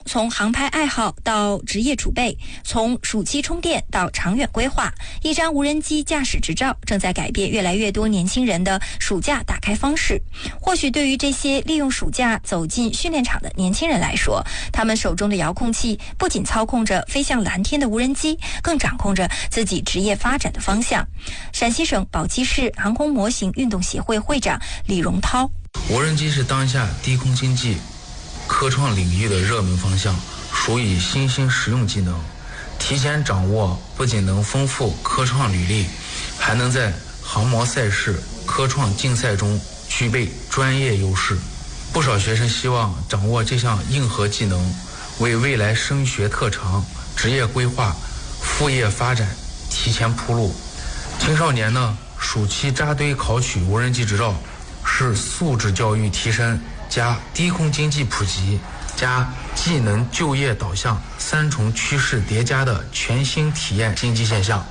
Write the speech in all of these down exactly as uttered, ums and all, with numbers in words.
从航拍爱好到职业储备，从暑期充电到长远规划，一张无人机驾驶执照正在改变越来越多年轻人的暑假打开方式。或许对于这些利用暑假走进训练场的年轻人来说，他们手中的遥控器不仅操控着飞向蓝天的无人机，更掌控着自己职业发展的方向。陕西省宝鸡市航空模型运动协会会长李荣涛： 无人机是当下低空经济科创领域的热门方向，属于新兴实用技能，提前掌握不仅能丰富科创履历，还能在航模赛事、科创竞赛中具备专业优势。不少学生希望掌握这项硬核技能，为未来升学特长、职业规划、副业发展提前铺路。青少年呢，暑期扎堆考取无人机执照，是素质教育提升加低空经济普及加技能就业导向三重趋势叠加的全新体验经济现象。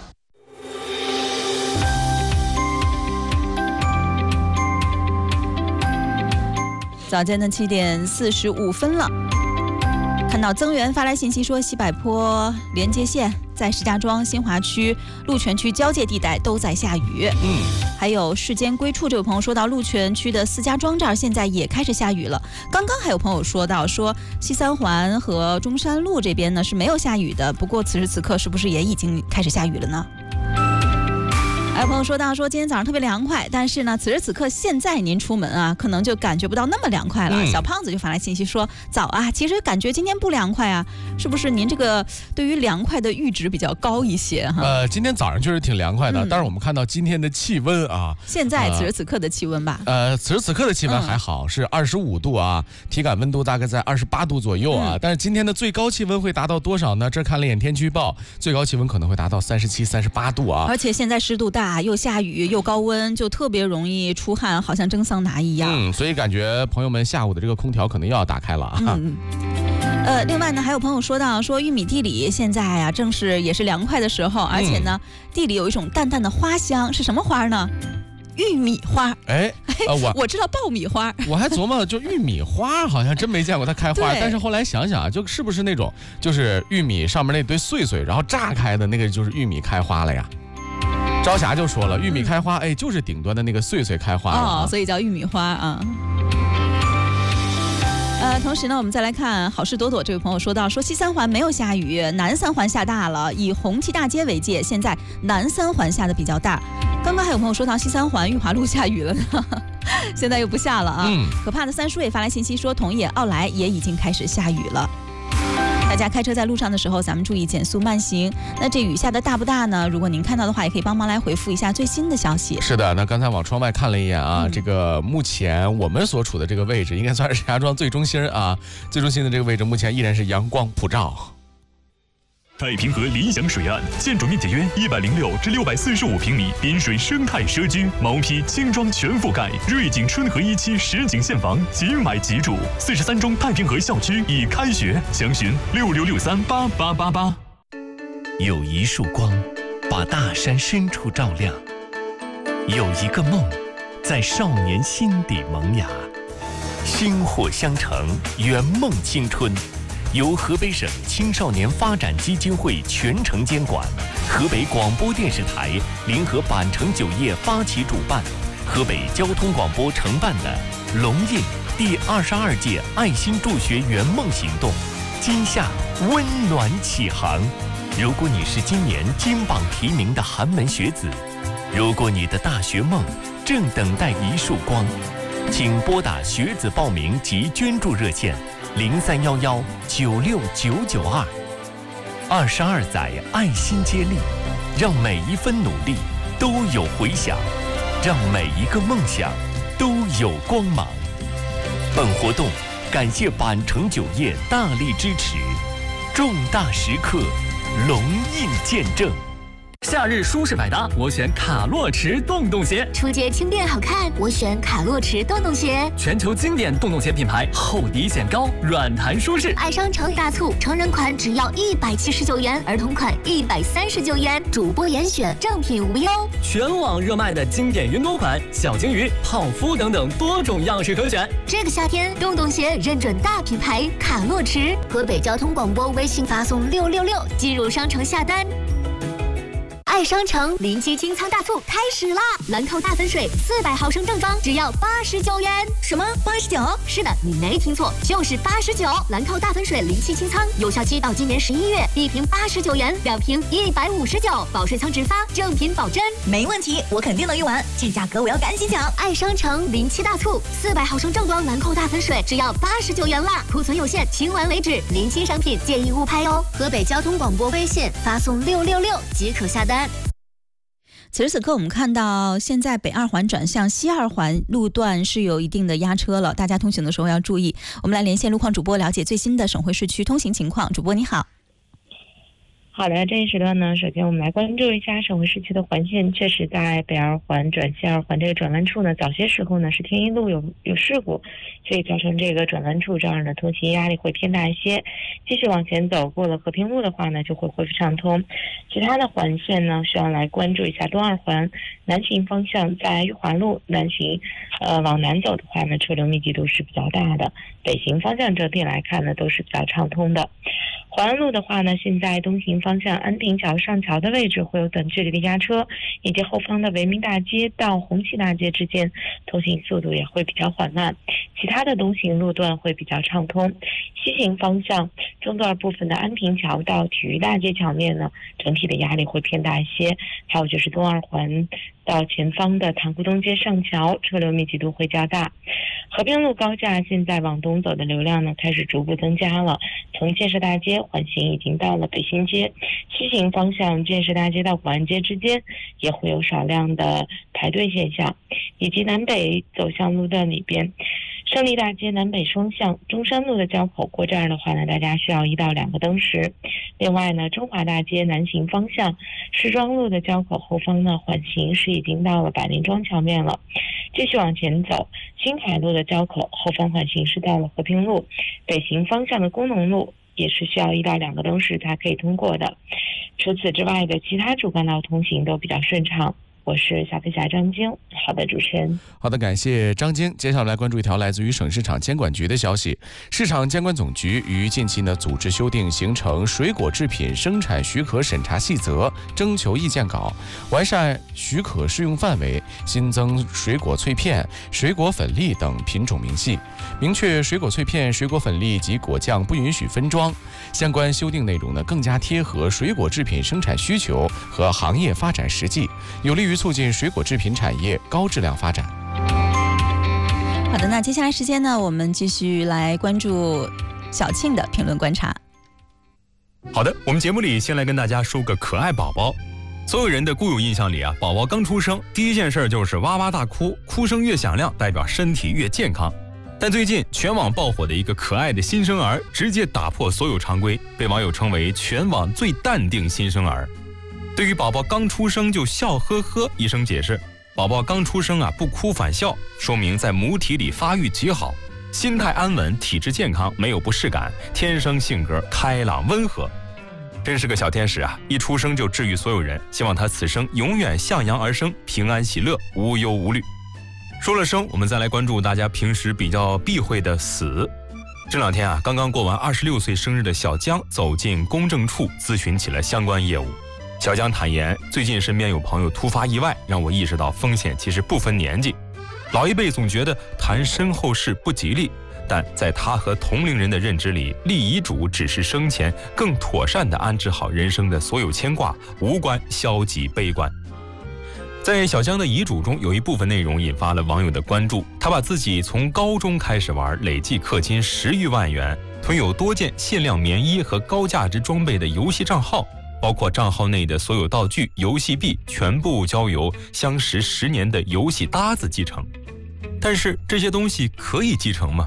早间的七点四十五分了，看到增援发来信息说，西柏坡连接线在石家庄新华区鹿泉区交界地带都在下雨。嗯，还有世间归处这位朋友说到，鹿泉区的四家庄这儿现在也开始下雨了。刚刚还有朋友说到说西三环和中山路这边呢是没有下雨的，不过此时此刻是不是也已经开始下雨了呢？还有朋友说到说今天早上特别凉快，但是呢此时此刻现在您出门啊可能就感觉不到那么凉快了。嗯、小胖子就发来信息说，早啊，其实感觉今天不凉快啊，是不是您这个对于凉快的阈值比较高一些哈？ 呃，今天早上确实挺凉快的，嗯、但是我们看到今天的气温啊， 现在此时此刻的气温吧， 呃，此时此刻的气温还好，嗯、是二十五度啊，体感温度大概在二十八度左右啊。嗯、但是今天的最高气温会达到多少呢？这看了一眼天气预报，最高气温可能会达到三十七、三十八度啊。 而且现在湿度大，又下雨。又高温，就特别容易出汗，好像蒸桑拿一样。 嗯，所以感觉朋友们下午的这个空调可能又要打开了啊。 嗯，呃，另外呢，还有朋友说到说玉米地里现在啊，正是也是凉快的时候，而且呢，嗯、地里有一种淡淡的花香，是什么花呢？玉米花。 哎，呃、我我知道爆米花， 我还琢磨就玉米花好像真没见过它开花，但是后来想想啊，就是不是那种就是玉米上面那堆碎碎，然后炸开的那个就是玉米开花了呀。朝霞就说了，玉米开花，哎，就是顶端的那个碎碎开花了、啊、 哦，所以叫玉米花啊。呃，同时呢，我们再来看好事朵朵这位朋友说到，说西三环没有下雨，南三环下大了。以红旗大街为界，现在南三环下的比较大。刚刚还有朋友说到西三环裕华路下雨了呢，现在又不下了啊。嗯、可怕的三叔也发来信息说，同野奥莱也已经开始下雨了。大家开车在路上的时候，咱们注意减速慢行。那这雨下的大不大呢？如果您看到的话，也可以帮忙来回复一下最新的消息。 是的，那刚才往窗外看了一眼啊，嗯、这个目前我们所处的这个位置，应该算是石家庄最中心啊，最中心的这个位置，目前依然是阳光普照。 太平河理想水岸，建筑面积约一百零六至六百四十五平米，滨水生态社区，毛坯轻装全覆盖，瑞景春和一期实景现房，即买即住。四十三中太平河校区已开学，详询六六六三八八八八。 有一束光，把大山深处照亮；有一个梦，在少年心底萌芽。薪火相承，圆梦青春。由河北省青少年发展基金会全程监管，河北广播电视台联合板城酒业发起主办，河北交通广播承办的龙印第二十二届爱心助学圆梦行动，今夏温暖启航。如果你是今年金榜题名的寒门学子，如果你的大学梦正等待一束光，请拨打学子报名及捐助热线零三幺幺九六九九二。二十二载爱心接力，让每一分努力都有回响，让每一个梦想都有光芒。本活动感谢板城酒业大力支持，重大时刻龙印见证。 夏日舒适百搭，我选卡洛驰洞洞鞋。 出街轻便好看，我选卡洛驰洞洞鞋。 全球经典洞洞鞋品牌，厚底显高，软弹舒适。 爱商城大促，成人款只要一百七十九元，儿童款一百三十九元，主播严选，正品无忧。 全网热卖的经典云朵款、小金鱼、泡芙等等多种样式可选。 这个夏天，洞洞鞋认准大品牌卡洛驰。河北交通广播微信发送六六六，进入商城下单。爱商城临期清仓大促开始啦！兰蔻大粉水四百毫升正装只要八十九元。 什么八十九？ 是的，你没听错，就是八十九。兰蔻大粉水临期清仓，有效期到今年十一月，一瓶八十九元，两瓶一百五十九，保税仓直发，正品保真。 没问题，我肯定能用完，这价格我要赶紧抢！ 爱商城临期大促，四百毫升正装兰蔻大粉水只要八十九元啦，库存有限，清完为止，临期商品建议勿拍哦。河北交通广播微信发送六六六即可下单。 此时此刻，我们看到现在北二环转向西二环路段是有一定的压车了，大家通行的时候要注意。我们来连线路况主播，了解最新的省会市区通行情况。主播你好。 好的，这一时段呢，首先我们来关注一下省会市区的环线。确实，在北二环转西二环这个转弯处呢，早些时候呢是天一路有有事故，所以造成这个转弯处这样的通行压力会偏大一些。继续往前走，过了和平路的话呢，就会恢复畅通。其他的环线呢，需要来关注一下东二环南行方向，在裕华路南行，呃，往南走的话呢，车流密集度是比较大的。北行方向整体来看呢，都是比较畅通的。淮安路的话呢，现在东行方向安平桥上桥的位置会有短距离的压车，以及后方的维明大街到红旗大街之间通行速度也会比较缓慢，其他的东行路段会比较畅通。西行方向中段部分的安平桥到体育大街桥面呢，整体的压力会偏大一些。还有就是东二环到前方的塘沽东街上桥，车流密集度会较大。和平路高架现在往东走的流量呢，开始逐步增加了，从建设大街环行已经到了北新街，西行方向建设大街到古玩街之间也会有少量的排队现象，以及南北走向路段里边，胜利大街南北双向中山路的交口过这儿的话呢，大家需要一到两个灯时。另外呢，中华大街南行方向石庄路的交口后方呢，缓行是已经到了百灵庄桥面了。继续往前走，新凯路的交口后方缓行是到了和平路，北行方向的工农路也是需要一到两个灯时才可以通过的。除此之外的其他主干道通行都比较顺畅。我是小飞侠张晶。好的，主持人。 好的，感谢张晶。接下来来关注一条来自于省市场监管局的消息。市场监管总局于近期呢组织修订形成水果制品生产许可审查细则征求意见稿，完善许可适用范围，新增水果脆片、水果粉粒等品种明细，明确水果脆片、水果粉粒及果酱不允许分装。相关修订内容呢更加贴合水果制品生产需求和行业发展实际，有利于促进水果制品产业高质量发展。 好的，那接下来时间呢，我们继续来关注小庆的评论观察。 好的，我们节目里先来跟大家说个可爱宝宝。所有人的固有印象里啊，宝宝刚出生第一件事就是哇哇大哭，哭声越响亮代表身体越健康。但最近全网爆火的一个可爱的新生儿直接打破所有常规，被网友称为全网最淡定新生儿。对于宝宝刚出生就笑呵呵，医生解释，宝宝刚出生啊不哭反笑，说明在母体里发育极好，心态安稳，体质健康，没有不适感，天生性格开朗温和，真是个小天使啊！一出生就治愈所有人，希望他此生永远向阳而生，平安喜乐，无忧无虑。说了生，我们再来关注大家平时比较避讳的死。这两天啊，刚刚过完二十六岁生日的小江走进公证处咨询起了相关业务。小江坦言，最近身边有朋友突发意外，让我意识到风险其实不分年纪。老一辈总觉得谈身后事不吉利，但在他和同龄人的认知里，立遗嘱只是生前更妥善地安置好人生的所有牵挂，无关消极悲观。在小江的遗嘱中，有一部分内容引发了网友的关注。他把自己从高中开始玩，累计氪金十余万元，囤有多件限量棉衣和高价值装备的游戏账号，包括账号内的所有道具、游戏币，全部交由相识十年的游戏搭子继承。但是这些东西可以继承吗？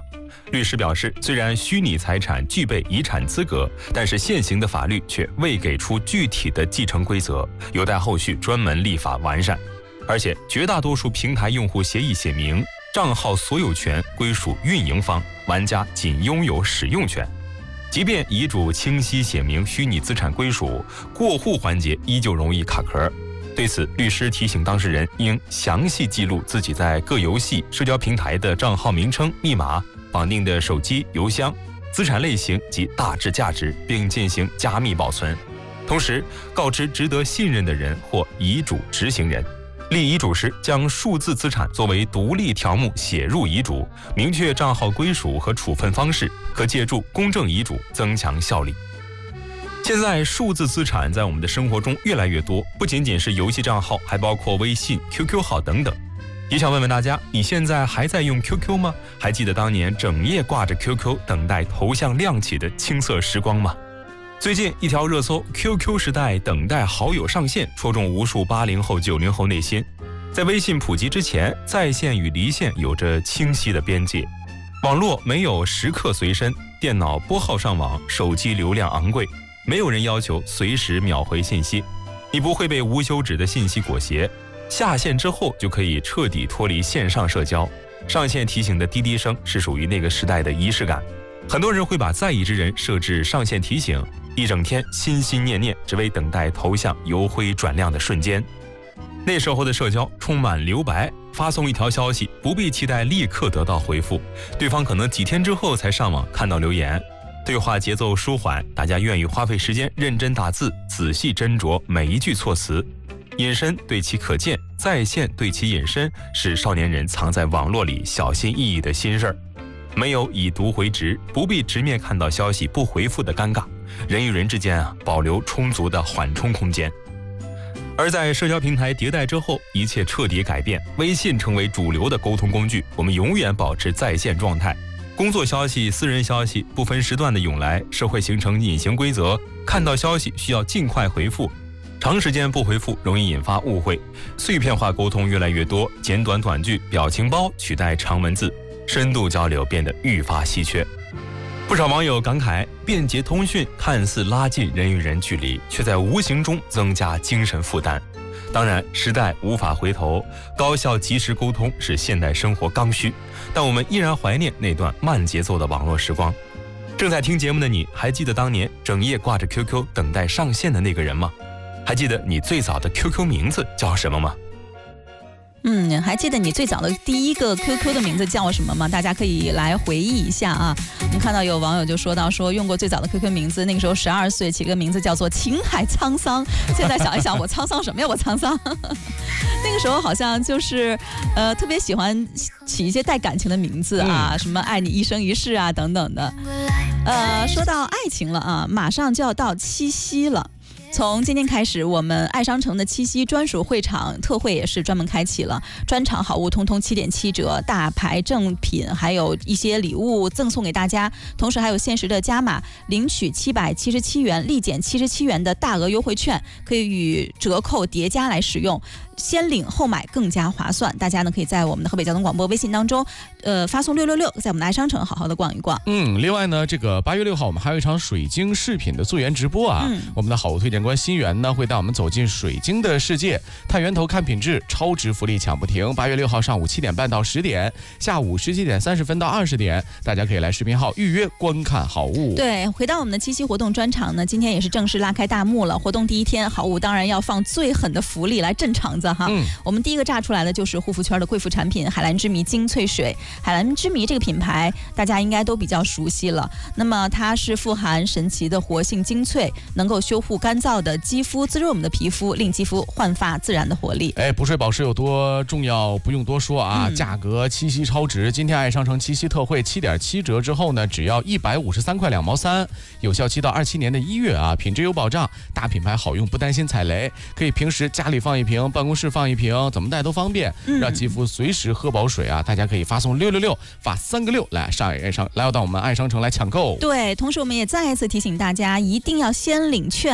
律师表示，虽然虚拟财产具备遗产资格，但是现行的法律却未给出具体的继承规则，有待后续专门立法完善。而且绝大多数平台用户协议写明，账号所有权归属运营方，玩家仅拥有使用权。即便遗嘱清晰写明虚拟资产归属，过户环节依旧容易卡壳。对此，律师提醒当事人应详细记录自己在各游戏、社交平台的账号名称、密码、绑定的手机、邮箱、资产类型及大致价值，并进行加密保存。同时，告知值得信任的人或遗嘱执行人。立遗嘱时，将数字资产作为独立条目写入遗嘱，明确账号归属和处分方式，可借助公证遗嘱增强效力。现在数字资产在我们的生活中越来越多，不仅仅是游戏账号，还包括微信、Q Q 号等等。也想问问大家，你现在还在用 Q Q 吗？还记得当年整夜挂着 Q Q 等待头像亮起的青涩时光吗？最近一条热搜 Q Q 时代等待好友上线，戳中无数八零后九零后内心。在微信普及之前，在线与离线有着清晰的边界，网络没有时刻随身，电脑拨号上网，手机流量昂贵，没有人要求随时秒回信息，你不会被无休止的信息裹挟。下线之后就可以彻底脱离线上社交，上线提醒的滴滴声是属于那个时代的仪式感。很多人会把在意之人设置上线提醒，一整天心心念念，只为等待头像由灰转亮的瞬间。那时候的社交充满留白，发送一条消息不必期待立刻得到回复，对方可能几天之后才上网看到留言。对话节奏舒缓，大家愿意花费时间认真打字，仔细斟酌每一句措辞。隐身对其可见，在线对其隐身，是少年人藏在网络里小心翼翼的心事儿。没有已读回执，不必直面看到消息不回复的尴尬，人与人之间啊，保留充足的缓冲空间。而在社交平台迭代之后，一切彻底改变，微信成为主流的沟通工具，我们永远保持在线状态。工作消息、私人消息不分时段的涌来，社会形成隐形规则，看到消息需要尽快回复，长时间不回复容易引发误会，碎片化沟通越来越多，简短短句、表情包取代长文字，深度交流变得愈发稀缺。不少网友感慨，便捷通讯看似拉近人与人距离，却在无形中增加精神负担。当然，时代无法回头，高效及时沟通是现代生活刚需，但我们依然怀念那段慢节奏的网络时光。正在听节目的你，还记得当年整夜挂着 Q Q 等待上线的那个人吗？还记得你最早的 Q Q 名字叫什么吗？ 嗯，还记得你最早的第一个 Q Q 的名字叫什么吗？大家可以来回忆一下啊。我们看到有网友就说到说用过最早的 Q Q 名字，那个时候十二岁，起个名字叫做情海沧桑。现在想一想，我沧桑什么呀？我沧桑。那个时候好像就是呃特别喜欢起一些带感情的名字啊，嗯、什么爱你一生一世啊等等的。呃，说到爱情了啊，马上就要到七夕了。从今天开始，我们爱商城的七夕专属会场特惠也是专门开启了，专场好物通通七点七折，大牌正品还有一些礼物赠送给大家，同时还有限时的加码，领取七百七十七元立减七十七元的大额优惠券，可以与折扣叠加来使用，先领后买更加划算。大家呢可以在我们的河北交通广播微信当中，呃发送六六六，在我们的爱商城好好的逛一逛。 嗯，另外呢，这个八月六号我们还有一场水晶饰品的溯源直播啊，嗯、我们的好物推荐官新源呢会带我们走进水晶的世界，探源头看品质，超值福利抢不停。八月六号上午七点半到十点，下午十七点三十分到二十点，大家可以来视频号预约观看好物。 对，回到我们的七夕活动专场呢，今天也是正式拉开大幕了。活动第一天，好物当然要放最狠的福利来镇场子哈。嗯、我们第一个炸出来的就是护肤圈的贵妇产品海蓝之谜精粹水。海蓝之谜这个品牌大家应该都比较熟悉了，那么它是富含神奇的活性精粹，能够修护干燥的肌肤，滋润我们的皮肤，令肌肤焕发自然的活力。 哎，补水保湿有多重要不用多说啊，嗯、价格七夕超值。今天爱商城七夕特惠七点七折之后呢，只要一百五十三块两毛三，有效期到二七年的一月啊，品质有保障，大品牌好用，不担心踩雷，可以平时家里放一瓶，办公室放一瓶，怎么带都方便，嗯、让肌肤随时喝饱水啊！大家可以发送六六六，发三个六来上爱商来到我们爱商城来抢购。 对，同时我们也再一次提醒大家，一定要先领券啊，领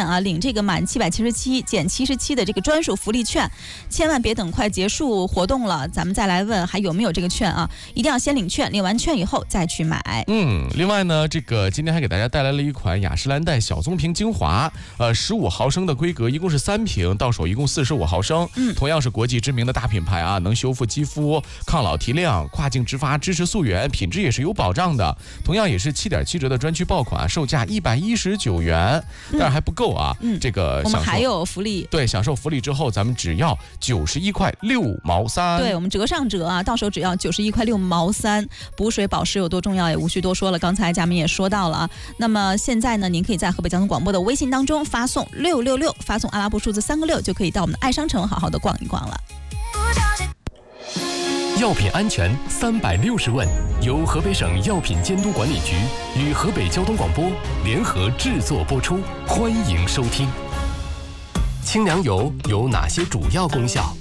这个满七百七十七减七十七的这个专属福利券，千万别等快结束活动了，咱们再来问还有没有这个券啊！一定要先领券，领完券以后再去买。 嗯，另外呢，这个今天还给大家带来了一款雅诗兰黛小棕瓶精华，呃，十五毫升的规格，一共是三瓶，到手一共四十五毫升。嗯，同样是国际知名的大品牌啊，能修复肌肤、抗老提亮、跨境植发、支持溯源，品质也是有保障的。同样也是七点七折的专区爆款，售价一百一十九元，但是还不够啊。嗯，这个我们还有福利。 对，享受福利之后，咱们只要九十一块六毛三。 对，我们折上折啊，到手只要九十一块六毛三。补水保湿有多重要，也无需多说了。刚才嘉宾也说到了啊。那么现在呢，您可以在河北交通广播的微信当中发送六六六，发送阿拉伯数字三个六，就可以到我们的爱商城好好的逛一逛了。 药品安全三百六十问，由河北省药品监督管理局与河北交通广播联合制作播出，欢迎收听。清凉油有哪些主要功效？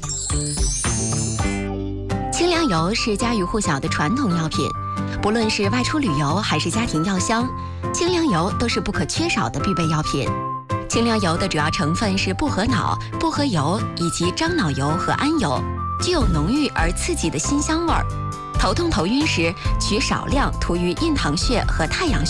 清凉油是家喻户晓的传统药品，不论是外出旅游还是家庭药箱，清凉油都是不可缺少的必备药品。清凉油的主要成分是薄荷脑、薄荷油以及樟脑油和桉油，具有浓郁而刺激的辛香味儿。头痛头晕时，取少量涂于印堂穴和太阳穴。